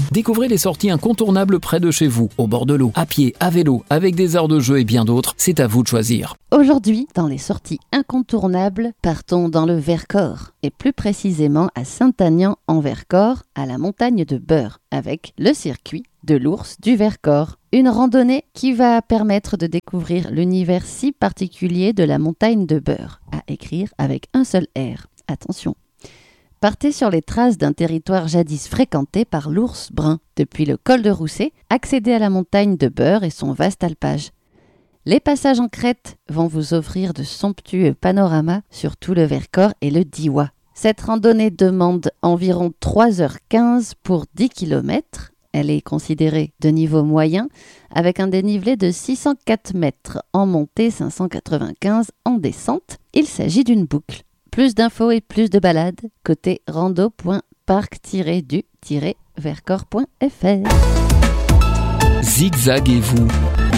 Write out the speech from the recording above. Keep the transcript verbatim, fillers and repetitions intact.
Découvrez les sorties incontournables près de chez vous, au bord de l'eau, à pied, à vélo, avec des aires de jeu et bien d'autres. C'est à vous de choisir. Aujourd'hui, dans les sorties incontournables, partons dans le Vercors, et plus précisément à Saint-Aignan-en-Vercors, à la montagne de Beure, avec le circuit de l'ours du Vercors. Une randonnée qui va permettre de découvrir l'univers si particulier de la montagne de Beure, à écrire avec un seul R. Attention. Partez sur les traces d'un territoire jadis fréquenté par l'ours brun. Depuis le col de Rousset, accédez à la montagne de Beure et son vaste alpage. Les passages en crête vont vous offrir de somptueux panoramas sur tout le Vercors et le Diois. Cette randonnée demande environ trois heures quinze pour dix kilomètres. Elle est considérée de niveau moyen, avec un dénivelé de six cent quatre mètres en montée, cinq cent quatre-vingt-quinze en descente. Il s'agit d'une boucle. Plus d'infos et plus de balades, côté rando point parc tiret du tiret vercors point f r. Zigzag et vous,